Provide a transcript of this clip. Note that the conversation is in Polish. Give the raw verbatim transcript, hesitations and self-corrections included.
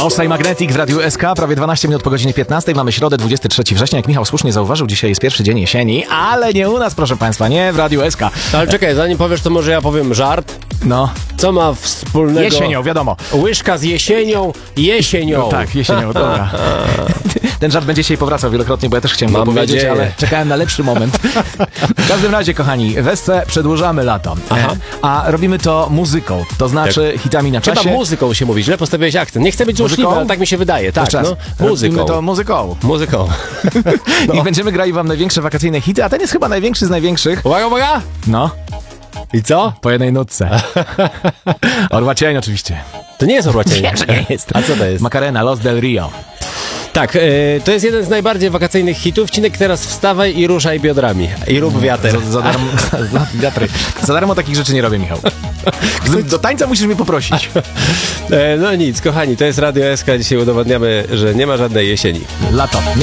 Bossa i Magnetic w Radiu S K, prawie dwanaście minut po godzinie piętnastej. Mamy środę, dwudziestego trzeciego września. Jak Michał słusznie zauważył, dzisiaj jest pierwszy dzień jesieni, ale nie u nas, proszę państwa, nie w Radiu S K. Ale czekaj, zanim powiesz, to może ja powiem żart. No. Co ma wspólnego... Jesienią, wiadomo. Łyżka z jesienią, jesienią. No tak, jesienią, dobra. Ten żart będzie dzisiaj powracał wielokrotnie, bo ja też chciałem go Mam powiedzieć, nadzieję. ale czekałem na lepszy moment. W każdym razie, kochani, w S C przedłużamy lato, Aha. a robimy to muzyką, to znaczy Tak. hitami na czasie. Chyba muzyką się mówi, źle postawiłeś akcent. Nie chcę być Muzyką? złośliwy, ale tak mi się wydaje. Tak, Czas. no. Muzyką. Robimy to muzyką. Muzyką. I będziemy grali wam największe wakacyjne hity, a ten jest chyba największy z największych. Uwaga, uwaga! No, I co? po jednej nutce. Orła Cień oczywiście. To nie jest Orła Cień. Wiem, że nie jest. A co to jest? Macarena, Los del Rio. Tak, yy, to jest jeden z najbardziej wakacyjnych hitów. Cinek, teraz wstawaj i ruszaj biodrami. I rób wiatr. Za, za, darmo, za, wiatry. Za darmo takich rzeczy nie robię, Michał. Do tańca musisz mnie poprosić. E, no nic, kochani, to jest Radio S K. Dzisiaj udowadniamy, że nie ma żadnej jesieni. Lato. Nie